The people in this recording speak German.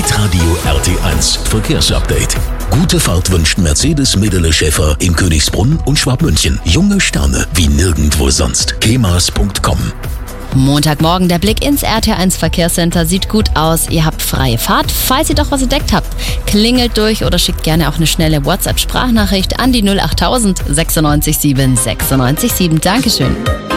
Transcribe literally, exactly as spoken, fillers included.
Hitradio R T eins Verkehrsupdate. Gute Fahrt wünscht Mercedes Medele Schäfer in Königsbrunn und Schwabmünchen. Junge Sterne wie nirgendwo sonst. kemas punkt com. Montagmorgen, der Blick ins R T eins Verkehrscenter sieht gut aus. Ihr habt freie Fahrt. Falls ihr doch was entdeckt habt, klingelt durch oder schickt gerne auch eine schnelle WhatsApp-Sprachnachricht an die null acht null null sechsundneunzig sieben sechsundneunzig sieben. Dankeschön.